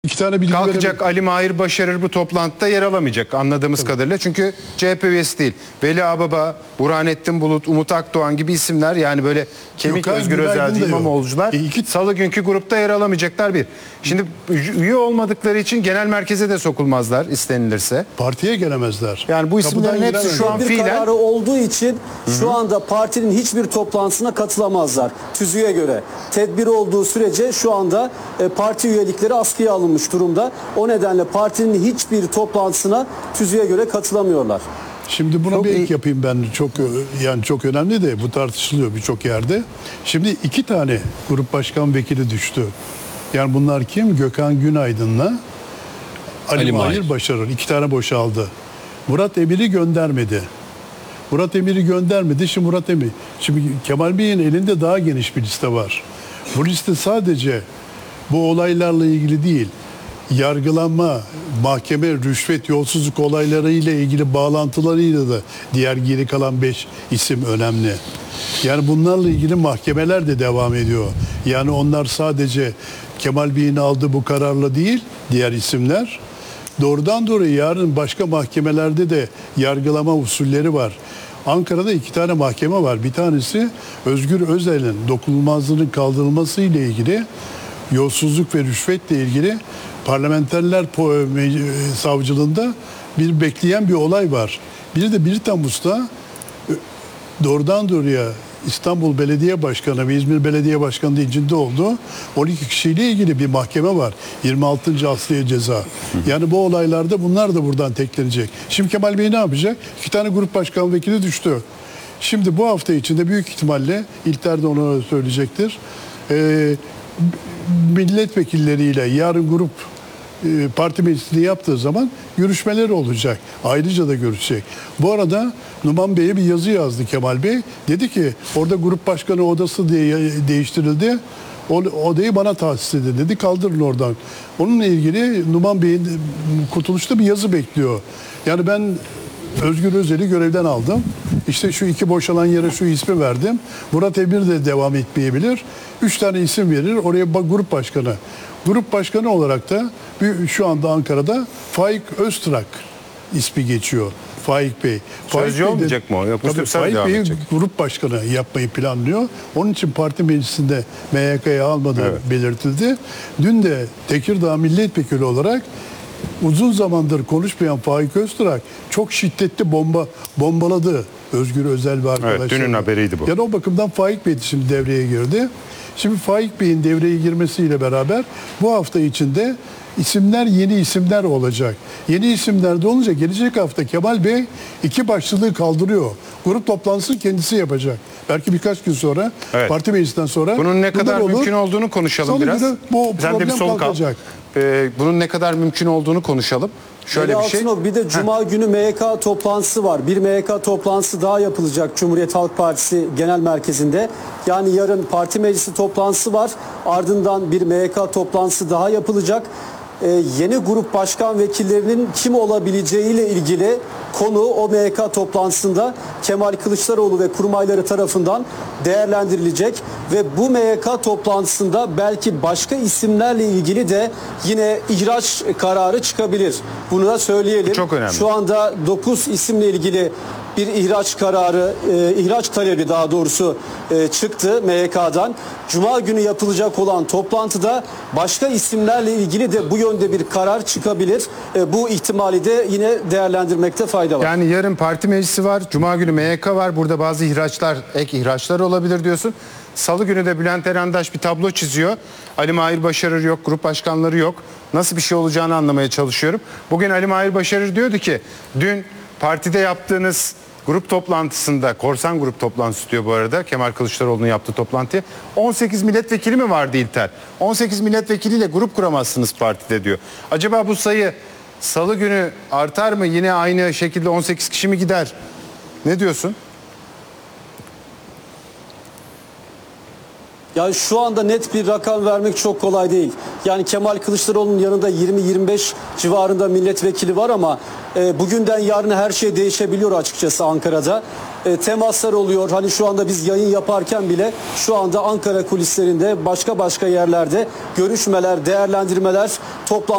İki tane bilgi kalkacak Ali Mahir Başarır bu toplantıda yer alamayacak anladığımız kadarıyla. Çünkü CHP üyesi değil. Veli Ağbaba, Burhanettin Bulut, Umut Akdoğan gibi isimler, yani böyle kemik Özgür Özel, İmamoğlu'cular salı günkü grupta yer alamayacaklar bir. Şimdi üye olmadıkları için genel merkeze de sokulmazlar istenilirse. Partiye gelemezler. Yani bu isimlerin hepsi şu an fiilen kararı olduğu için şu anda partinin hiçbir toplantısına katılamazlar. TÜZÜ'ye göre tedbir olduğu sürece şu anda parti üyelikleri askıya alınmış durumda. O nedenle partinin hiçbir toplantısına TÜZÜ'ye göre katılamıyorlar. Şimdi buna bir ek yapayım ben. Çok önemli de bu tartışılıyor birçok yerde. Şimdi 2 tane grup başkan vekili düştü. Yani bunlar kim? Gökhan Günaydın'la Ali Mahir Başarır. 2 tane boşaldı. Murat Emir'i göndermedi. Şimdi Kemal Bey'in elinde daha geniş bir liste var. Bu liste sadece bu olaylarla ilgili değil. Yargılanma, mahkeme, rüşvet, yolsuzluk olaylarıyla ilgili bağlantılarıyla da diğer geri kalan 5 isim önemli. Yani bunlarla ilgili mahkemeler de devam ediyor. Yani onlar sadece Kemal Bey'in aldığı bu kararla değil, diğer isimler doğrudan doğruya yarın başka mahkemelerde de yargılama usulleri var. Ankara'da 2 tane mahkeme var. Bir tanesi Özgür Özel'in dokunulmazlığının kaldırılması ile ilgili, yolsuzluk ve rüşvetle ilgili Parlamenterler Savcılığında bir bekleyen bir olay var. Bir de 1 Temmuz'da doğrudan doğruya İstanbul Belediye Başkanı ve İzmir Belediye Başkanı da içinde olduğu 12 kişiyle ilgili bir mahkeme var. 26. Asliye ceza. Yani bu olaylarda bunlar da buradan teklenecek. Şimdi Kemal Bey ne yapacak? 2 tane grup başkan vekili düştü. Şimdi bu hafta içinde büyük ihtimalle İlter de onu söyleyecektir. Milletvekilleriyle yarın grup parti meclisini yaptığı zaman görüşmeleri olacak. Ayrıca da görüşecek. Bu arada Numan Bey'e bir yazı yazdı Kemal Bey. Dedi ki orada grup başkanı odası diye değiştirildi. O odayı bana tahsis edin dedi. Kaldırın oradan. Onunla ilgili Numan Bey'in Kurtuluş'ta bir yazı bekliyor. Yani ben Özgür Özel'i görevden aldım. İşte şu 2 boşalan yere şu ismi verdim. Murat Emir de devam etmeyebilir. 3 tane isim verir. Oraya grup başkanı. Grup başkanı olarak da şu anda Ankara'da Faik Öztrak ismi geçiyor. Faik Bey. Sözcü olmayacak mı o? Tabii Faik Bey'i grup başkanı yapmayı planlıyor. Onun için parti meclisinde MYK'ya almadığı belirtildi. Dün de Tekirdağ milletvekili olarak uzun zamandır konuşmayan Faik Öztrak çok şiddetli bombaladı Özgür Özel ve arkadaşlar. Evet, dünün haberiydi bu. Yani o bakımdan Faik Bey şimdi devreye girdi. Şimdi Faik Bey'in devreye girmesiyle beraber bu hafta içinde yeni isimler olacak. Yeni isimler de olunca gelecek hafta Kemal Bey 2 başlılığı kaldırıyor. Grup toplantısını kendisi yapacak. Belki birkaç gün sonra, parti meclisinden sonra. Bunun ne kadar mümkün olduğunu konuşalım biraz. Bu Sen de bir sol kalacak. Bunun ne kadar mümkün olduğunu konuşalım. Şöyle bir şey. Bir de Cuma günü MYK toplantısı var. Bir MYK toplantısı daha yapılacak Cumhuriyet Halk Partisi Genel Merkezi'nde. Yani yarın parti meclisi toplantısı var. Ardından bir MYK toplantısı daha yapılacak. Yeni grup başkan vekillerinin kim olabileceğiyle ilgili konu o MYK toplantısında Kemal Kılıçdaroğlu ve kurmayları tarafından değerlendirilecek ve bu MYK toplantısında belki başka isimlerle ilgili de yine ihraç kararı çıkabilir. Bunu da söyleyelim. Çok önemli. Şu anda 9 isimle ilgili bir ihraç kararı, ihraç talebi daha doğrusu çıktı MYK'dan. Cuma günü yapılacak olan toplantıda başka isimlerle ilgili de bu yönde bir karar çıkabilir. Bu ihtimali de yine değerlendirmekte fayda var. Yani yarın parti meclisi var, Cuma günü MYK var. Burada bazı ihraçlar, ek ihraçlar olabilir diyorsun. Salı günü de Bülent Erendaş bir tablo çiziyor. Ali Mahir Başarır yok, grup başkanları yok. Nasıl bir şey olacağını anlamaya çalışıyorum. Bugün Ali Mahir Başarır diyordu ki dün partide yaptığınız grup toplantısında, korsan grup toplantısı diyor bu arada, Kemal Kılıçdaroğlu'nun yaptığı toplantıya 18 milletvekili mi vardı İlter? 18 milletvekiliyle grup kuramazsınız partide diyor. Acaba bu sayı salı günü artar mı? Yine aynı şekilde 18 kişi mi gider? Ne diyorsun? Yani şu anda net bir rakam vermek çok kolay değil. Yani Kemal Kılıçdaroğlu'nun yanında 20-25 civarında milletvekili var ama bugünden yarına her şey değişebiliyor açıkçası Ankara'da. Temaslar oluyor. Hani şu anda biz yayın yaparken bile şu anda Ankara kulislerinde başka yerlerde görüşmeler, değerlendirmeler, toplantılar